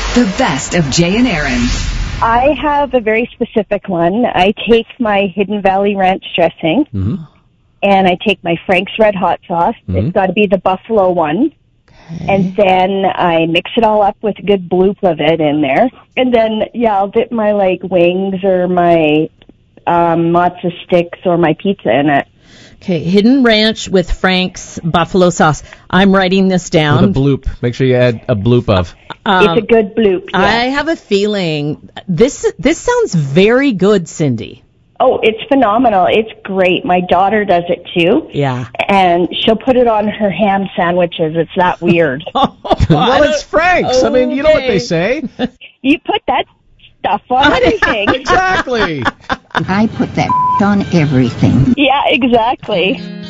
The best of Jay and Aaron. I have a very specific one. I take my Hidden Valley Ranch dressing, and I take my Frank's Red Hot sauce. It's got to be the buffalo one. And then I mix it all up with a good bloop of it in there. And then, I'll dip my, wings or my matzo sticks or my pizza in it. Okay, Hidden Ranch with Frank's buffalo sauce. I'm writing this down. With a bloop. Make sure you add a bloop of. It's a good bloop. Yeah. I have a feeling this sounds very good, Cindy. Oh, it's phenomenal. It's great. My daughter does it too. Yeah. And she'll put it on her ham sandwiches. It's that weird. Well, it's Frank's. I mean, you know what they say. You put that stuff on everything. Exactly. I put that on everything. Yeah, exactly.